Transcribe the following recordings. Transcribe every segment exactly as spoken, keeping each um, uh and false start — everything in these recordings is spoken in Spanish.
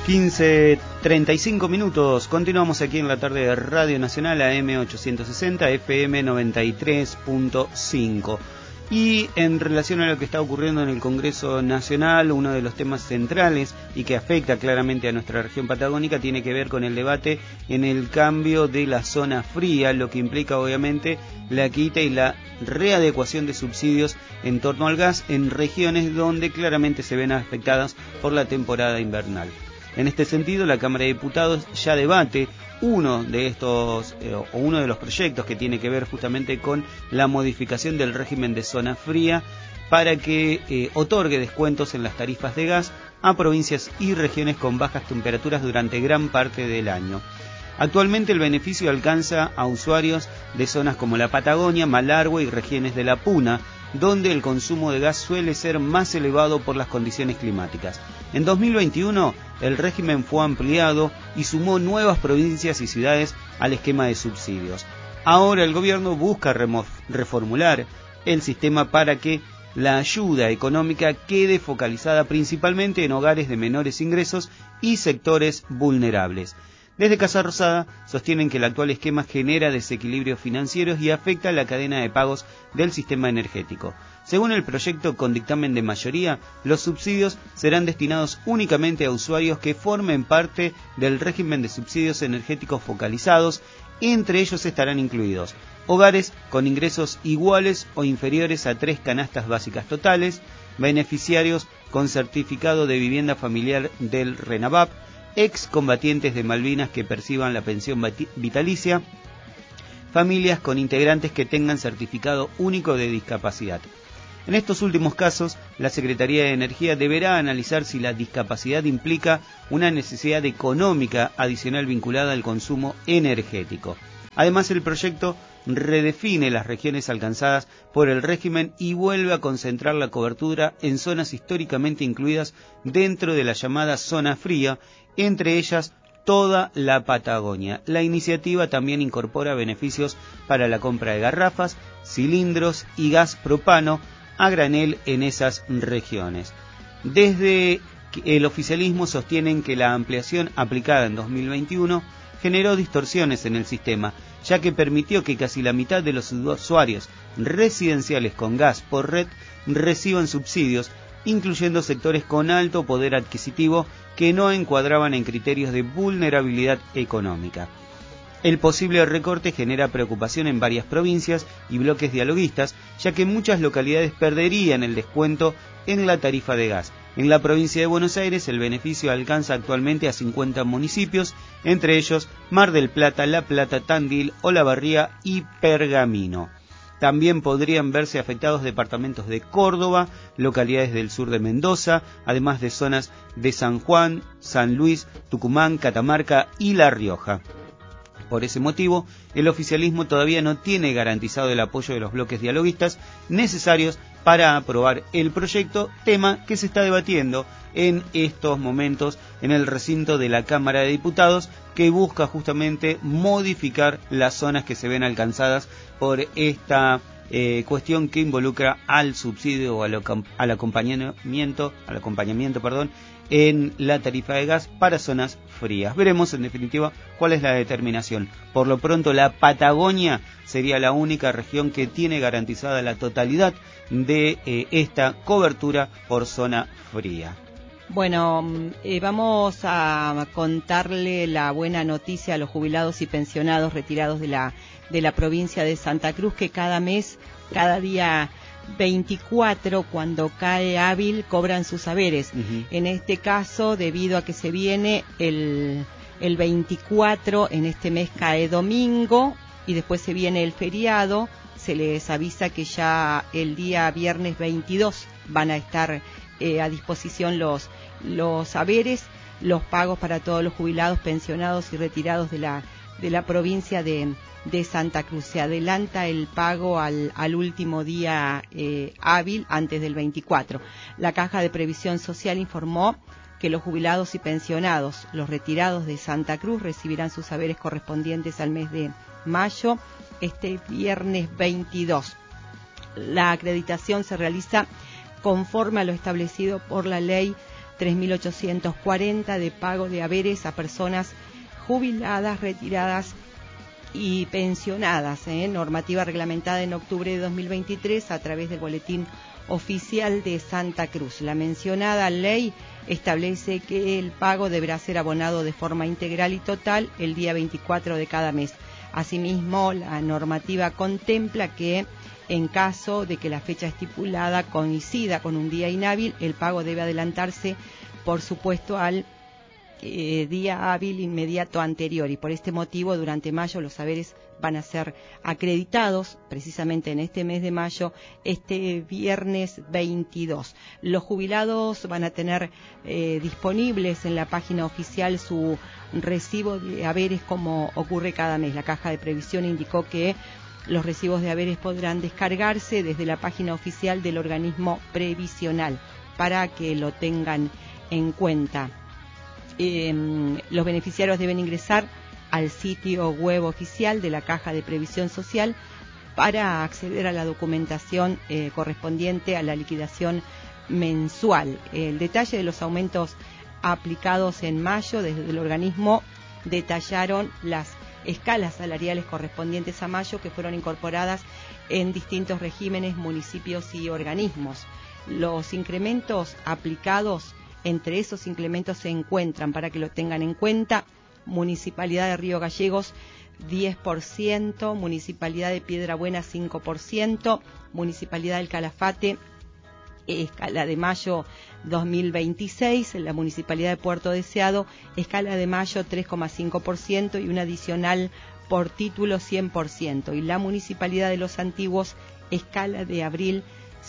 quince treinta y cinco minutos, continuamos aquí en la tarde de Radio Nacional A M ochocientos sesenta, F M noventa y tres punto cinco. Y en relación a lo que está ocurriendo en el Congreso Nacional, uno de los temas centrales y que afecta claramente a nuestra región patagónica tiene que ver con el debate en el cambio de la zona fría, lo que implica obviamente la quita y la readecuación de subsidios en torno al gas en regiones donde claramente se ven afectadas por la temporada invernal. En este sentido, la Cámara de Diputados ya debate uno de estos eh, o uno de los proyectos que tiene que ver justamente con la modificación del régimen de zona fría para que eh, otorgue descuentos en las tarifas de gas a provincias y regiones con bajas temperaturas durante gran parte del año. Actualmente el beneficio alcanza a usuarios de zonas como la Patagonia, Malargüe y regiones de la Puna, donde el consumo de gas suele ser más elevado por las condiciones climáticas. En dos mil veintiuno, el régimen fue ampliado y sumó nuevas provincias y ciudades al esquema de subsidios. Ahora el gobierno busca reformular el sistema para que la ayuda económica quede focalizada principalmente en hogares de menores ingresos y sectores vulnerables. Desde Casa Rosada sostienen que el actual esquema genera desequilibrios financieros y afecta la cadena de pagos del sistema energético. Según el proyecto con dictamen de mayoría, los subsidios serán destinados únicamente a usuarios que formen parte del régimen de subsidios energéticos focalizados. Entre ellos estarán incluidos hogares con ingresos iguales o inferiores a tres canastas básicas totales, beneficiarios con certificado de vivienda familiar del RENAVAP, excombatientes de Malvinas que perciban la pensión vitalicia, familias con integrantes que tengan certificado único de discapacidad. En estos últimos casos, la Secretaría de Energía deberá analizar si la discapacidad implica una necesidad económica adicional vinculada al consumo energético. Además, el proyecto redefine las regiones alcanzadas por el régimen y vuelve a concentrar la cobertura en zonas históricamente incluidas dentro de la llamada zona fría, entre ellas toda la Patagonia. La iniciativa también incorpora beneficios para la compra de garrafas, cilindros y gas propano a granel en esas regiones. Desde el oficialismo sostienen que la ampliación aplicada en dos mil veintiuno generó distorsiones en el sistema, ya que permitió que casi la mitad de los usuarios residenciales con gas por red reciban subsidios, incluyendo sectores con alto poder adquisitivo que no encuadraban en criterios de vulnerabilidad económica. El posible recorte genera preocupación en varias provincias y bloques dialoguistas, ya que muchas localidades perderían el descuento en la tarifa de gas. En la provincia de Buenos Aires el beneficio alcanza actualmente a cincuenta municipios, entre ellos Mar del Plata, La Plata, Tandil, Olavarría y Pergamino. También podrían verse afectados departamentos de Córdoba, localidades del sur de Mendoza, además de zonas de San Juan, San Luis, Tucumán, Catamarca y La Rioja. Por ese motivo, el oficialismo todavía no tiene garantizado el apoyo de los bloques dialoguistas necesarios para aprobar el proyecto, tema que se está debatiendo en estos momentos en el recinto de la Cámara de Diputados, que busca justamente modificar las zonas que se ven alcanzadas por esta eh, cuestión que involucra al subsidio o al, al acompañamiento, al acompañamiento, perdón, en la tarifa de gas para zonas frías. Veremos en definitiva cuál es la determinación. Por lo pronto la Patagonia sería la única región que tiene garantizada la totalidad de eh, esta cobertura por zona fría. Bueno, eh, vamos a contarle la buena noticia a los jubilados y pensionados retirados de la, de la provincia de Santa Cruz, que cada mes, cada día veinticuatro, cuando cae hábil, cobran sus saberes. Uh-huh. En este caso, debido a que se viene el, el veinticuatro, en este mes cae domingo, y después se viene el feriado, se les avisa que ya el día viernes veintidós van a estar eh, a disposición los, los saberes, los pagos para todos los jubilados, pensionados y retirados de la, de la provincia de de Santa Cruz. Se adelanta el pago al, al último día eh, hábil, antes del veinticuatro. La Caja de Previsión Social informó que los jubilados y pensionados, los retirados de Santa Cruz, recibirán sus saberes correspondientes al mes de mayo, este viernes veintidós. La acreditación se realiza conforme a lo establecido por la ley tres mil ochocientos cuarenta de pago de haberes a personas jubiladas, retiradas y pensionadas, ¿eh? Normativa reglamentada en octubre de dos mil veintitrés a través del Boletín Oficial de Santa Cruz. La mencionada ley establece que el pago deberá ser abonado de forma integral y total el día veinticuatro de cada mes. Asimismo, la normativa contempla que en caso de que la fecha estipulada coincida con un día inhábil, el pago debe adelantarse, por supuesto, al eh, día hábil inmediato anterior. Y por este motivo, durante mayo los haberes van a ser acreditados, precisamente en este mes de mayo, este viernes veintidós. Los jubilados van a tener eh, disponibles en la página oficial su recibo de haberes, como ocurre cada mes. La Caja de Previsión indicó que los recibos de haberes podrán descargarse desde la página oficial del organismo previsional, para que lo tengan en cuenta. Eh, los beneficiarios deben ingresar al sitio web oficial de la Caja de Previsión Social para acceder a la documentación eh, correspondiente a la liquidación mensual. El detalle de los aumentos aplicados en mayo desde el organismo detallaron las escalas salariales correspondientes a mayo, que fueron incorporadas en distintos regímenes, municipios y organismos. Los incrementos aplicados, entre esos incrementos se encuentran, para que lo tengan en cuenta, Municipalidad de Río Gallegos diez por ciento, Municipalidad de Piedrabuena cinco por ciento, Municipalidad del Calafate, escala de mayo dos mil veintiséis, la Municipalidad de Puerto Deseado, escala de mayo tres coma cinco por ciento y un adicional por título cien por ciento. Y la Municipalidad de Los Antiguos, escala de abril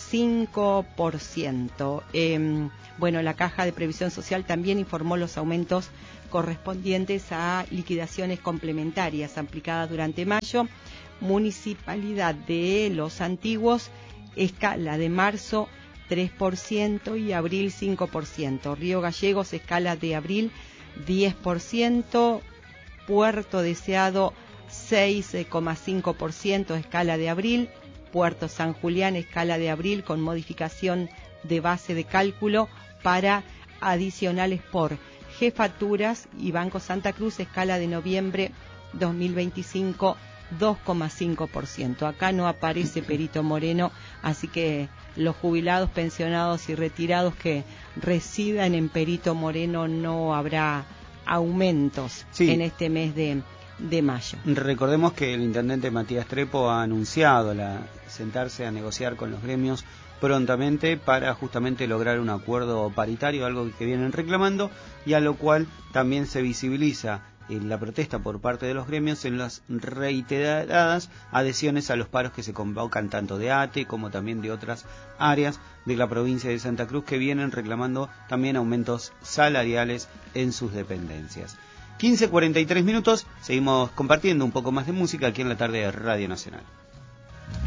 cinco por ciento. Eh, bueno, la Caja de Previsión Social también informó los aumentos correspondientes a liquidaciones complementarias aplicadas durante mayo. Municipalidad de Los Antiguos, escala de marzo tres por ciento y abril cinco por ciento. Río Gallegos, escala de abril diez por ciento. Puerto Deseado seis coma cinco por ciento, escala de abril. Puerto San Julián, escala de abril con modificación de base de cálculo para adicionales por jefaturas. Y Banco Santa Cruz, escala de noviembre dos mil veinticinco, dos coma cinco por ciento. Acá no aparece Perito Moreno, así que los jubilados, pensionados y retirados que residan en Perito Moreno no habrá aumentos sí. en este mes de, de mayo. Recordemos que el intendente Matías Trepo ha anunciado la, sentarse a negociar con los gremios prontamente para justamente lograr un acuerdo paritario, algo que vienen reclamando, y a lo cual también se visibiliza la protesta por parte de los gremios en las reiteradas adhesiones a los paros que se convocan tanto de A T E como también de otras áreas de la provincia de Santa Cruz, que vienen reclamando también aumentos salariales en sus dependencias. quince cuarenta y tres minutos, seguimos compartiendo un poco más de música aquí en la tarde de Radio Nacional.